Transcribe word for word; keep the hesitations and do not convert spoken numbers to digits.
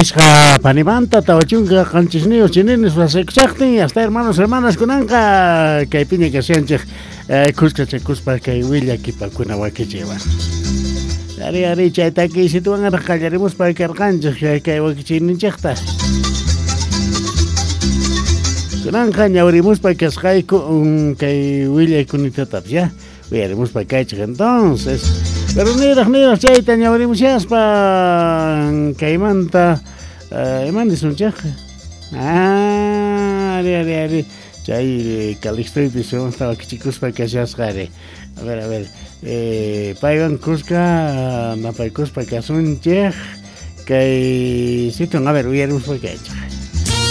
Nisqa panimanta tawachunqa qanchisniyo chininis wasaykuchaqtin hasta hermanos hermanas kunanqa kaypiña kashanchik kuska chakuspa kay willa kipakuna wakichiwan. Ari ari chayta kisituwan ara qallarimuspa karqanchik kay wakichiyninchikta. Kunanqa ñawrimuspa kasqayku kay willaykunitatapas ya uyarimuspa kaychik entonces. Pero niraq niraq chayta ñawrimushaspa kaymanta imandis unchaq. Ah, ari ari ari chay Calixtoypis estaba kichikuspa kashasqari. A ver, a ver. Eh, paywan kuska napaykuspa kasunchik kay situn a ver uyarimuspa kaychik.